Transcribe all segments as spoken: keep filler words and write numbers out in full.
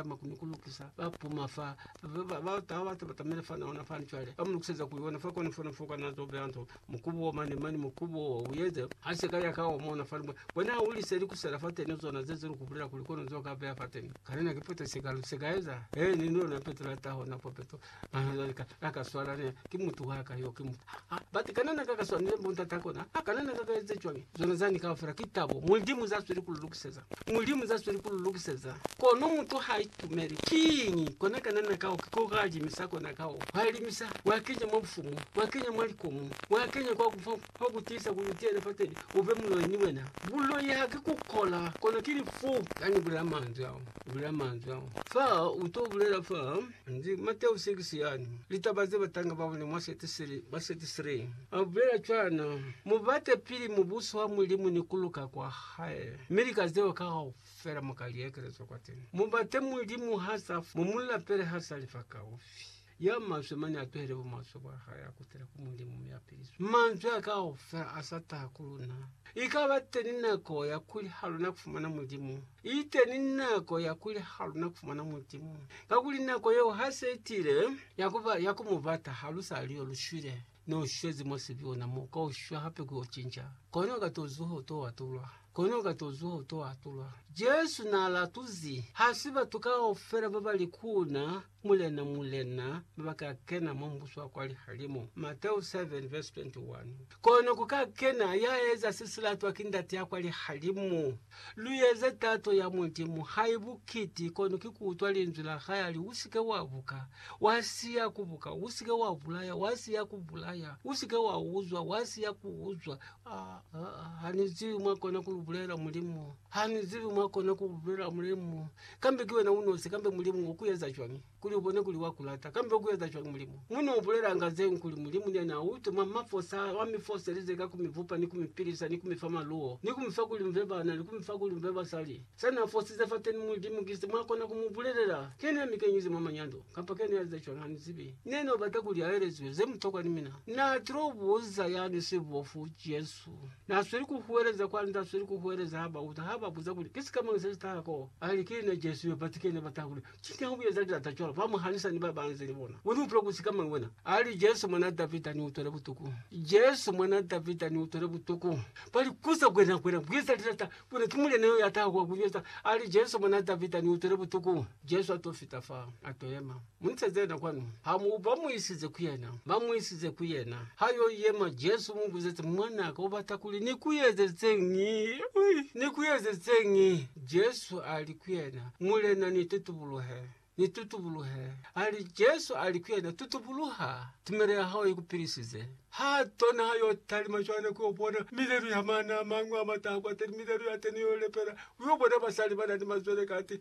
batama kunikulukisa bapuma fa batawa batamele fa naona fa nchwale amulukuseza kuliona fa kona fona foka nazo byanto mukubo mani mani mukubo uyeze haseka yakawo mona fa bwana uli seri kusera fate nezo na zezuru kubulira kulikono zoka bya fateni kanena kipote segalu segaiza eh ni ndo na petra taho na popeto ah aka swala ne kimutu haka yo kimu bati kanena kaka swala mbunta takona kanena kaka eze chwangi zona zani ka fura kitabo muldimu za swiri kulukiseza muldimu za swiri kulukiseza kono mutu haitumeri kinyi kona kanena ka okikogaji misako na kao hali misa wakenya mfumu wakenya mwalikomu wakenya kwa kufa kutisa kuyutiene fateni ube mulo niwena bulo yake kukola kona kili fu kani bula manzo yao bula manzo yao fa utobulela fa ndi Mateo six yani litabaze batanga babone mwasetisiri basetisiri abela chana mubate pili mubuso wa mulimu nikuluka kwa hae mirika zeo kao fera mukaliyekerezo kwa tena mubate mulimu hasa mumula pere hasa lifakaofi ya masomani atuhere bo masoba haya kutera kumulimu ya piliso manzo akao fera asata kuluna ikaba tenina ko ya kuli haluna kufumana mulimu ite ninako ya kuli haluna kufumana mulimu kakuli nako yo hasetire yakuba yakumubata halusa aliyo lushire no shwezi mosibiona muko ushwa hape kuchinja kono gatozuho to atulwa kono gatozuho to atulwa Jesu na latuzi hasiba tukao fera baba likuna mulena mulena baka kena mambuswa kwali halimu Mateo seven verse twenty-one kono kuka kena yaeza sisila tu akindati ya kwali halimu luyeze tato ya multimu haibu kiti kono kikutwa linzula hayali usike wabuka wasi ya kubuka usike wabulaya wasi ya kubulaya usike wauzwa wasi ya kuuzwa ah, ah, ah, hanizivi mwakona kulubulera mulimu hanizivi mwakona kulubulera mulimu kambe kiwe na unosi kambe mulimu ukuyeza chwami kuli ubone kuli wakulata kambe ukuyeza chwami mulimu muno ubulera ngaze nkuli mulimu nena uto mamafosa wamifosa rizeka kumivupa ni kumipirisa ni kumifama luo ni kumifa kuli mveba na ni kumifa kuli mveba sali sana fosi zafateni mulimu kisi mwakona kumubulera kene mikenyizi mama nyando kampa kene ya zechwa hanizivi neno batakuli aerezwe zemtoka nimina na trobuza yani sibofu Jesu na swiri kuhuereza kwa nda swiri kuhuereza haba uta haba buza kuli kisi kama ngisita ko ali kine Jesu yopatikene batakuli chiki hubu yazali atachora pamu halisa ni baba anzeli bona wonu prokusi kama wena ali Jesu mwana David ni utore butuku Jesu mwana David ni utore butuku bali kusa kwena kwena bwisa tata bwana kimule nayo yataka kwa kuyeza ali Jesu mwana David ni utore butuku Jesu atofita fa atoyema muntsezena kwanu hamu bamuisize kuyena bamuisize kuyena hayo yema Jesu Mungu zete mwana akabatakuli nikuyeze zengi nikuyeze zengi Jesu alikuyena mulena ni tutubuluhe ni tutubuluhe ali Jesu alikuyena tutubuluha timere hao ikupirisize hatona hayo talima chwana kuopona mileru ya mana mangu amatagwa teni mileru ya teni yolepera uyobona basali bana ni mazwele kati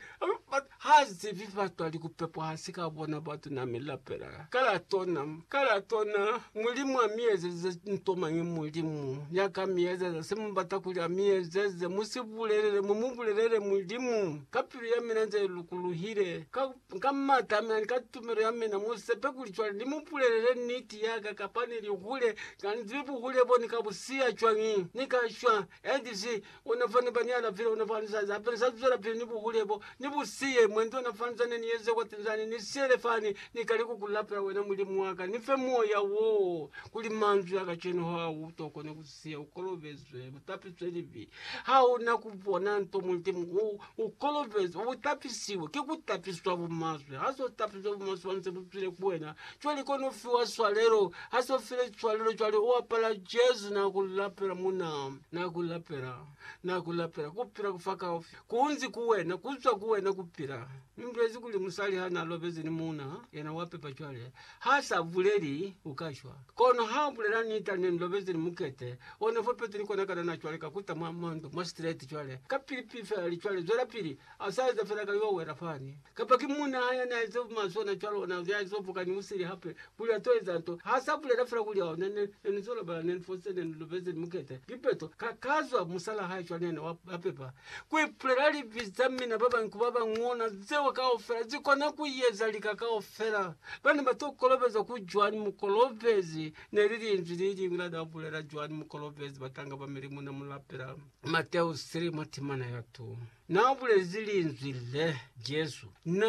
hazi vivatu alikupepo hasika bona batu na milapera kala tona kala tona mulimu amieze ntoma ngi mulimu yaka mieze semu batakuli amieze musibulelele mumubulelele mulimu kapiru ya minanze lukuluhire kamata amina katumero ya mina musepe kulichwa limupulelele niti yaka kapani liukulu kan zibu hule boni kabusia chwangi nikashwa endisi unafanya banyala vile unafanya sasa hapa sasa zora vile nibu hule bo nibu sie mwendo nafanya zane niweze kwa Tanzania ni sele fani nikaliku kulapra wena mulimu waka nife moya wo kulimanzu yaka cheno hawa utoko ne kusia ukolovezwe utapiswe livi hao nakubona nto multimu ukolovezwe utapisiwe kikutapiswa bumazwe haso utapiswa bumazwe wanze bupile kuwena chwali kono fiwa swalero haso file chwalero chwali uwapala Jesu na kulapera muna na kulapera na kulapera kupira kufaka ofi kuunzi kuwena kuzwa kuwena kupira mbrezi kuli musali hana lobezi ni muna yana wape pa chwali hasa vuleri ukashwa kono haa vulera nita ni lobezi ni mukete ono fopeti ni kona kada na chwali kakuta mamando ma straight chwali kapiri pife ali chwali zora piri asaiza fera kayo wera fani kapaki muna haya na izo masona chwali na zia izo fuka ni usiri hape kuli atoeza nto hasa vulera fera kuli hao nene nizola ba nene fose nene lobezi ni mukete kipeto kakazwa musala haya chwali nene wapepa kwe plerali vizamina baba nkubaba ngona zewa kao fera ziko na kuyeza lika kao fera bani bato kolobeza kujwani mukolobezi neriri inziriri ngada bulera jwani mukolobezi batanga bamirimu na mulapera Mateo three matimana yatu na bule zili inzile Jesu na